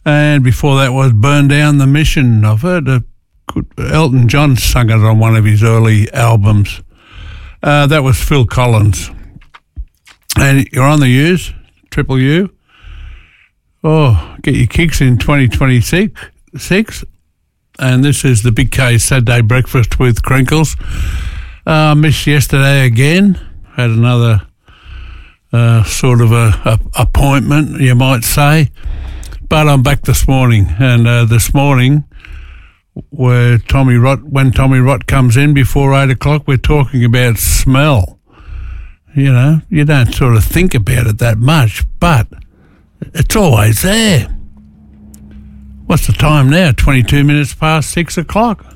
And before that was Burn Down the Mission. I've heard Elton John sung it on one of his early albums. That was Phil Collins. And you're on the U's, Triple U. Oh, get your kicks in 2026. And this is the Big K Saturday Breakfast with Crinkles. Missed yesterday again. Had another sort of a appointment, you might say. But I'm back this morning. And this morning, when Tommy Rott comes in before 8 o'clock, we're talking about smell. You know, you don't sort of think about it that much, but it's always there. What's the time now? 22 minutes past 6 o'clock.